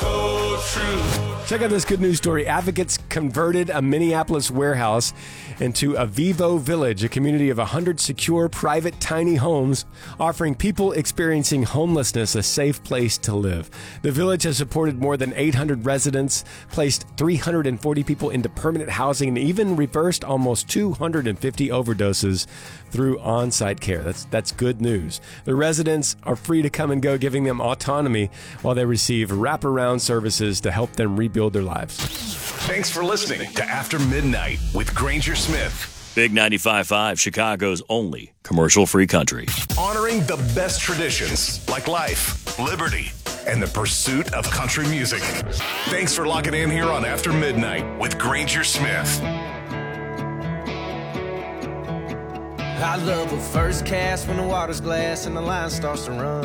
so true. Check out this good news story. Advocates converted a Minneapolis warehouse into a Vivo Village, a community of 100 secure, private, tiny homes, offering people experiencing homelessness a safe place to live. The village has supported more than 800 residents, placed 340 people into permanent housing, and even reversed almost 250 overdoses through on-site care. That's good news. The residents are free to come and go, giving them autonomy while they receive wraparound services to help them rebuild their lives. Thanks for listening to After Midnight with Granger Smith. Big 95.5, Chicago's only commercial-free country. Honoring the best traditions like life, liberty, and the pursuit of country music. Thanks for locking in here on After Midnight with Granger Smith. I love a first cast when the water's glass and the line starts to run.